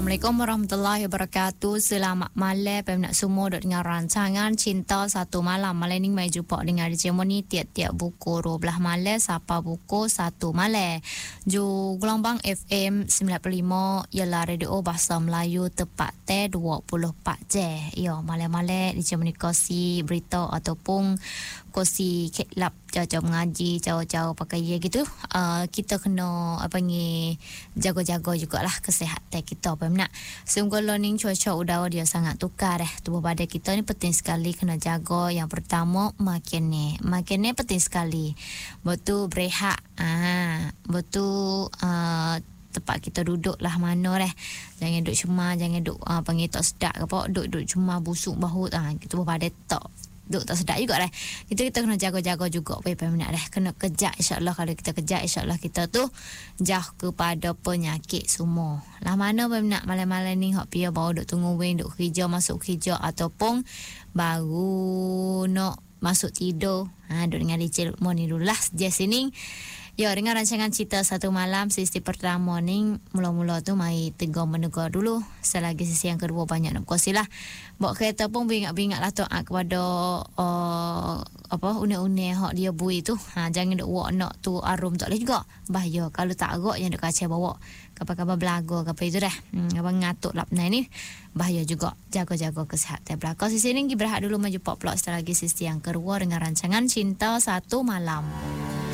Assalamualaikum warahmatullahi wabarakatuh. Selamat malam peminat semua duk dengar rancangan Cinta Satu Malam. Malam ni mai jumpa dengan Jemoni tiap-tiap buku 12 malam sampai buku 1 malam. Ju gelombang FM 95 ialah radio bahasa Melayu tepat 24 jam. Ya, malam-malam di Jemoni kosi berita ataupun kosi kelab jauh-jauh mengaji, jauh-jauh pakai gitu. Kita kena apa ni jaga-jaga jugalah kesihatan kita peminat. Sungguh learning cuaca udara dia sangat tukar tubuh badan kita ni penting sekali kena jaga. Yang pertama makan ni penting sekali. Betul berehat. Betul tempat kita duduk lah mana jangan duduk cuma jangan duduk panggil tak sedap ke apa, duduk cuma busuk bahu tubuh badan duk tak sedap juga kita kena jaga-jaga juga peminat kena kejap insya-Allah. Kalau kita kejap insya-Allah kita tu jauh kepada penyakit semua. Lah mana peminat malam-malam ni hok pia baru duk tunggu wing duk kerja masuk kerja ataupun baru nak masuk tidur. Duk dengan Licin Morning dulu lah je sini. Ya, dengan rancangan Cinta Satu Malam sesi pertama ni mula-mula tu mai tegur menegur dulu. Selagi sesi yang kedua banyak nak berkongsi lah. Bawa kereta pun beringat-beringatlah tu kepada unik-unik hak dia bui tu. Jangan duk wak nak tu arum tak boleh juga. Bahaya kalau tak agak yang duk kacau bawa kapal-kapal belaga apa itu dah. Abang ngatuk lapnai ni bahaya juga. Jaga-jaga kesihatan belakang. Sesi ni berehat dulu maju pop plot setelah lagi sesi yang kedua dengan rancangan Cinta Satu Malam.